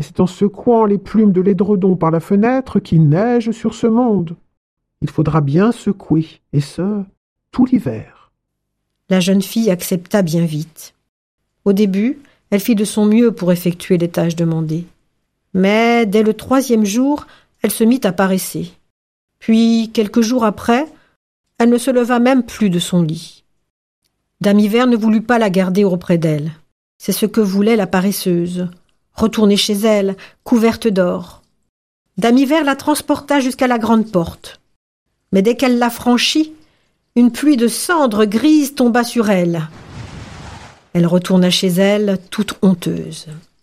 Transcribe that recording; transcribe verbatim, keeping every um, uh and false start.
et c'est en secouant les plumes de l'édredon par la fenêtre qu'il neige sur ce monde. Il faudra bien secouer, et ce, tout l'hiver. » La jeune fille accepta bien vite. Au début, elle fit de son mieux pour effectuer les tâches demandées. Mais dès le troisième jour, elle se mit à paresser. Puis, quelques jours après, elle ne se leva même plus de son lit. Dame Hiver ne voulut pas la garder auprès d'elle. C'est ce que voulait la paresseuse. Retourner chez elle, couverte d'or. Dame Hiver la transporta jusqu'à la grande porte. Mais dès qu'elle la franchit, une pluie de cendres grises tomba sur elle. Elle retourna chez elle, toute honteuse.